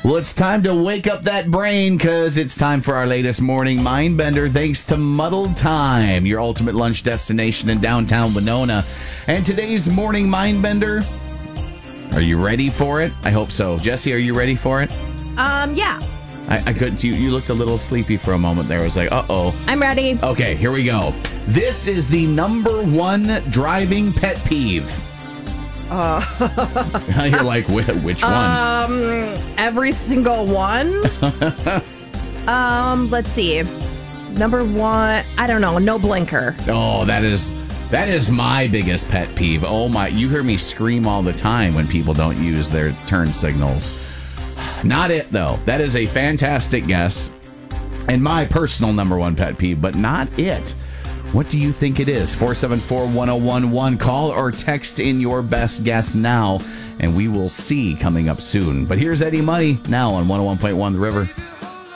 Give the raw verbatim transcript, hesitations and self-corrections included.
Well, it's time to wake up that brain because it's time for our latest morning mind bender thanks to Muddled Time, your ultimate lunch destination in downtown Winona. And today's morning mind bender, are you ready for it? I hope so. Jesse, are you ready for it? Um, yeah. I, I couldn't. You, you looked a little sleepy for a moment there. I was like, uh-oh. I'm ready. Okay, here we go. This is the number one driving pet peeve. Uh, You're like, which one? Um, every single one. um, let's see. Number one, I don't know, no blinker. Oh, that is that is my biggest pet peeve. Oh my, you hear me scream all the time when people don't use their turn signals. Not it though. That is a fantastic guess and my personal number one pet peeve, but not it. What do you think it is? four seven four, one oh one one. Call or text in your best guess now, and we will see coming up soon. But here's Eddie Money now on one oh one point one The River.